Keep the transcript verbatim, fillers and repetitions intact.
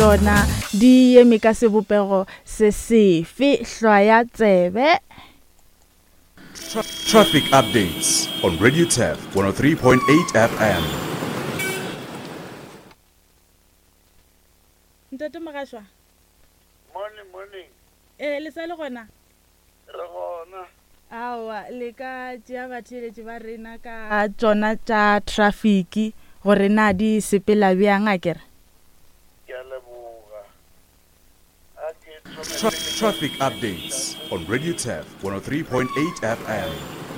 tsona di eme ka sebopego se sefe hlwaya tsebe. Tra- Traffic updates on Radio T E F one oh three point eight F M. Ntate Magashwa. Morning, morning. Eh le sa le gona? Re gona. Awa le ka tšea batheletši ba rena ka tsona tša traffic gore na di sepela bjang a kere. Ke a leboga. A ke Tra- Traffic updates on Radio T E F one oh three point eight F M.